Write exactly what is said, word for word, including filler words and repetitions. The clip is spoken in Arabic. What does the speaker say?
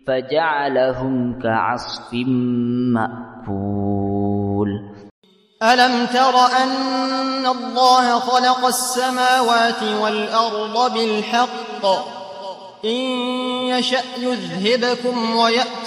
فجعلهم كعصف مأكول. ألم تر أن الله خلق السماوات والأرض بالحق إن يشأ يذهبكم ويأتي